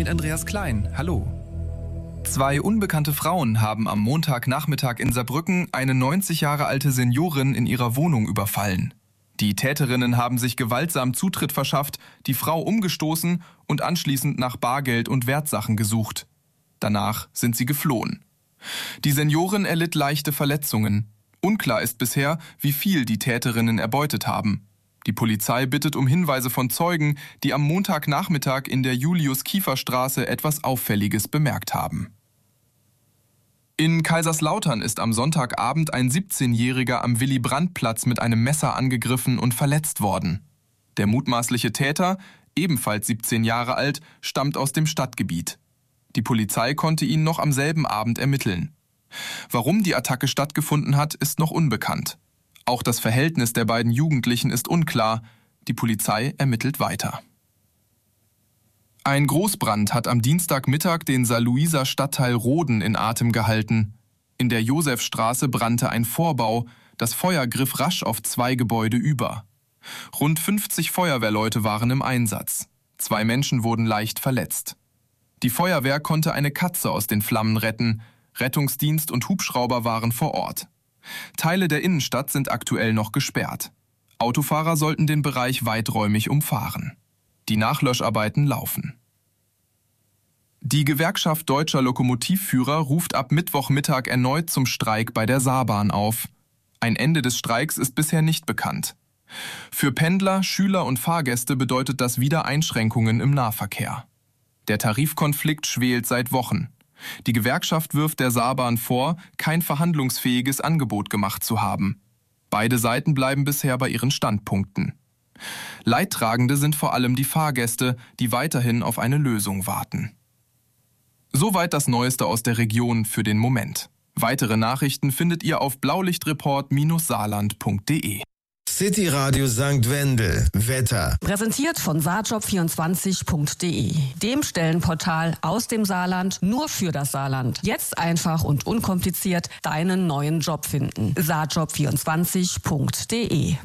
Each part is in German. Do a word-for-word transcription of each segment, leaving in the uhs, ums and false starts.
mit Andreas Klein. Hallo. Zwei unbekannte Frauen haben am Montagnachmittag in Saarbrücken eine neunzig Jahre alte Seniorin in ihrer Wohnung überfallen. Die Täterinnen haben sich gewaltsam Zutritt verschafft, die Frau umgestoßen und anschließend nach Bargeld und Wertsachen gesucht. Danach sind sie geflohen. Die Seniorin erlitt leichte Verletzungen. Unklar ist bisher, wie viel die Täterinnen erbeutet haben. Die Polizei bittet um Hinweise von Zeugen, die am Montagnachmittag in der Julius-Kiefer-Straße etwas Auffälliges bemerkt haben. In Kaiserslautern ist am Sonntagabend ein siebzehnjähriger am Willy-Brandt-Platz mit einem Messer angegriffen und verletzt worden. Der mutmaßliche Täter, ebenfalls siebzehn Jahre alt, stammt aus dem Stadtgebiet. Die Polizei konnte ihn noch am selben Abend ermitteln. Warum die Attacke stattgefunden hat, ist noch unbekannt. Auch das Verhältnis der beiden Jugendlichen ist unklar. Die Polizei ermittelt weiter. Ein Großbrand hat am Dienstagmittag den Saarlouiser Stadtteil Roden in Atem gehalten. In der Josefstraße brannte ein Vorbau. Das Feuer griff rasch auf zwei Gebäude über. Rund fünfzig Feuerwehrleute waren im Einsatz. Zwei Menschen wurden leicht verletzt. Die Feuerwehr konnte eine Katze aus den Flammen retten. Rettungsdienst und Hubschrauber waren vor Ort. Teile der Innenstadt sind aktuell noch gesperrt. Autofahrer sollten den Bereich weiträumig umfahren. Die Nachlöscharbeiten laufen. Die Gewerkschaft Deutscher Lokomotivführer ruft ab Mittwochmittag erneut zum Streik bei der Saarbahn auf. Ein Ende des Streiks ist bisher nicht bekannt. Für Pendler, Schüler und Fahrgäste bedeutet das wieder Einschränkungen im Nahverkehr. Der Tarifkonflikt schwelt seit Wochen. Die Gewerkschaft wirft der Saarbahn vor, kein verhandlungsfähiges Angebot gemacht zu haben. Beide Seiten bleiben bisher bei ihren Standpunkten. Leidtragende sind vor allem die Fahrgäste, die weiterhin auf eine Lösung warten. Soweit das Neueste aus der Region für den Moment. Weitere Nachrichten findet ihr auf blaulichtreport Bindestrich saarland Punkt de. City Radio Sankt Wendel. Wetter. Präsentiert von saarjob vierundzwanzig Punkt de, dem Stellenportal aus dem Saarland nur für das Saarland. Jetzt einfach und unkompliziert deinen neuen Job finden. saarjob vierundzwanzig Punkt de.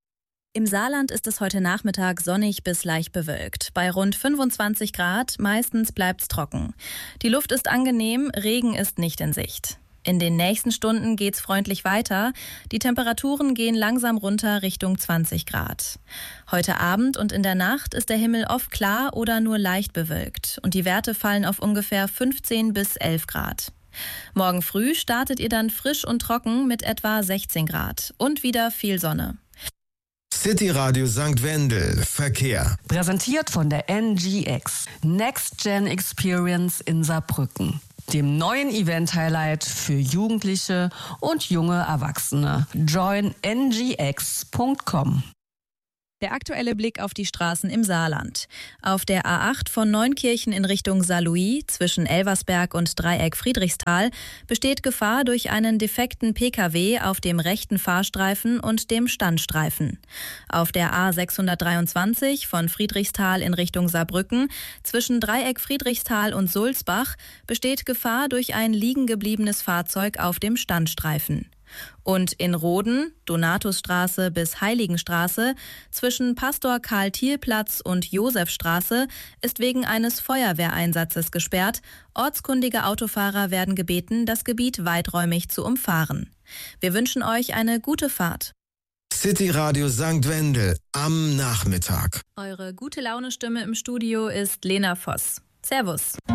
Im Saarland ist es heute Nachmittag sonnig bis leicht bewölkt. Bei rund fünfundzwanzig Grad, meistens bleibt's trocken. Die Luft ist angenehm, Regen ist nicht in Sicht. In den nächsten Stunden geht's freundlich weiter. Die Temperaturen gehen langsam runter Richtung zwanzig Grad. Heute Abend und in der Nacht ist der Himmel oft klar oder nur leicht bewölkt und die Werte fallen auf ungefähr fünfzehn bis elf Grad. Morgen früh startet ihr dann frisch und trocken mit etwa sechzehn Grad und wieder viel Sonne. City Radio Sankt Wendel. Verkehr. Präsentiert von der N G X. Next Gen Experience in Saarbrücken. Dem neuen Event-Highlight für Jugendliche und junge Erwachsene. join n g x punkt com. Der aktuelle Blick auf die Straßen im Saarland. Auf der A acht von Neunkirchen in Richtung Saarlouis zwischen Elversberg und Dreieck Friedrichsthal besteht Gefahr durch einen defekten P K W auf dem rechten Fahrstreifen und dem Standstreifen. Auf der A sechshundertdreiundzwanzig von Friedrichsthal in Richtung Saarbrücken zwischen Dreieck Friedrichsthal und Sulzbach besteht Gefahr durch ein liegen gebliebenes Fahrzeug auf dem Standstreifen. Und in Roden, Donatusstraße bis Heiligenstraße, zwischen Pastor-Karl-Thiel-Platz und Josefstraße ist wegen eines Feuerwehreinsatzes gesperrt. Ortskundige Autofahrer werden gebeten, das Gebiet weiträumig zu umfahren. Wir wünschen euch eine gute Fahrt. City Radio Sankt Wendel am Nachmittag. Eure gute Laune-Stimme im Studio ist Lena Voss. Servus.